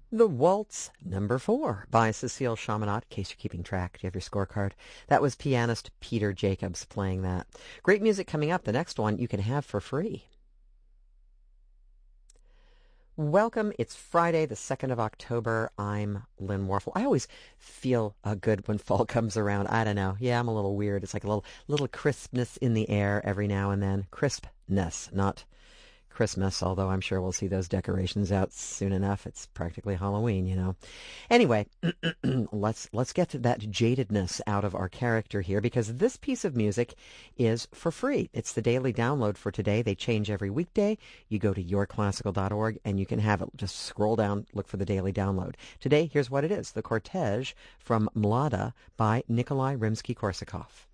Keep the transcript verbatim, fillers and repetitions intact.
The Waltz, number four, by Cecile Chaminade, in case you're keeping track. Do you have your scorecard? That was pianist Peter Jacobs playing that. Great music coming up. The next one you can have for free. Welcome. It's Friday, the second of October. I'm Lynn Warfel. I always feel uh, good when fall comes around. I don't know. Yeah, I'm a little weird. It's like a little little crispness in the air every now and then. Crispness, not Christmas, although I'm sure we'll see those decorations out soon enough. It's practically Halloween, you know. Anyway, let's let's get that jadedness out of our character here, because this piece of music is for free. It's the daily download for today. They change every weekday. You go to your classical dot org and you can have it. Just scroll down, look for the daily download. Today, here's what it is. The Cortege from Mlada by Nikolai Rimsky-Korsakov.